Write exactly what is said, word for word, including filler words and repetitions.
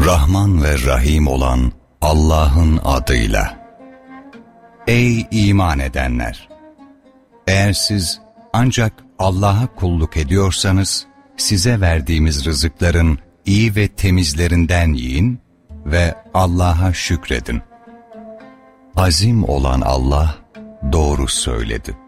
Rahman ve Rahim olan Allah'ın adıyla. Ey iman edenler! Eğer siz ancak Allah'a kulluk ediyorsanız, size verdiğimiz rızıkların iyi ve temizlerinden yiyin ve Allah'a şükredin. Azim olan Allah doğru söyledi.